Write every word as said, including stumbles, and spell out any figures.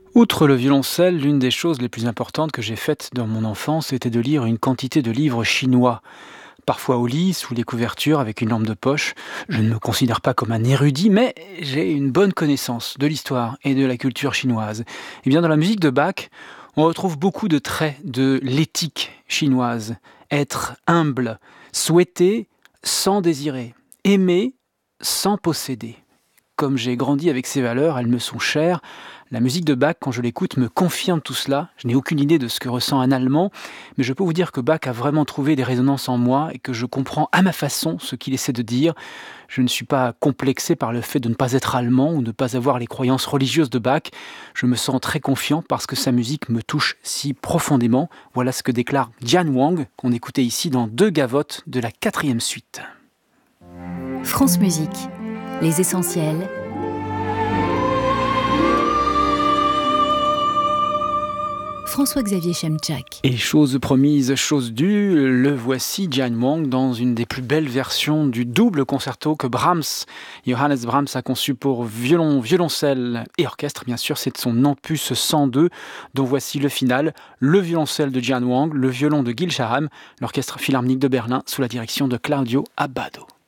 Outre le violoncelle, l'une des choses les plus importantes que j'ai faites dans mon enfance était de lire une quantité de livres chinois. Parfois au lit, sous les couvertures, avec une lampe de poche. Je ne me considère pas comme un érudit, mais j'ai une bonne connaissance de l'histoire et de la culture chinoise. Et bien dans la musique de Bach, on retrouve beaucoup de traits de l'éthique chinoise. Être humble, souhaiter sans désirer, aimer sans posséder. Comme j'ai grandi avec ces valeurs, elles me sont chères. La musique de Bach, quand je l'écoute, me confirme tout cela. Je n'ai aucune idée de ce que ressent un Allemand, mais je peux vous dire que Bach a vraiment trouvé des résonances en moi et que je comprends à ma façon ce qu'il essaie de dire. Je ne suis pas complexé par le fait de ne pas être allemand ou de ne pas avoir les croyances religieuses de Bach. Je me sens très confiant parce que sa musique me touche si profondément. Voilà ce que déclare Jian Wang, qu'on écoutait ici dans deux gavottes de la quatrième suite. France Musique, les essentiels. François-Xavier Chemchak. Et chose promise, chose due, le voici Jian Wang dans une des plus belles versions du double concerto que Brahms, Johannes Brahms a conçu pour violon, violoncelle et orchestre. Bien sûr, c'est de son opus cent deux, dont voici le final, le violoncelle de Jian Wang, le violon de Gil Shaham, l'orchestre philharmonique de Berlin sous la direction de Claudio Abbado.